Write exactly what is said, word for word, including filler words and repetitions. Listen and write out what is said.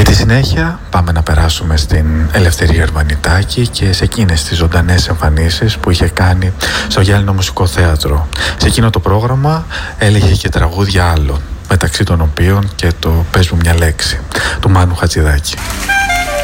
Στη συνέχεια πάμε να περάσουμε στην Ελευθερία Αρβανιτάκη και σε εκείνες τις ζωντανές εμφανίσεις που είχε κάνει στο Γυάλινο Μουσικό Θέατρο. Σε εκείνο το πρόγραμμα έλεγε και τραγούδια άλλων, μεταξύ των οποίων και το «Πες μου μια λέξη» του Μάνου Χατζηδάκη.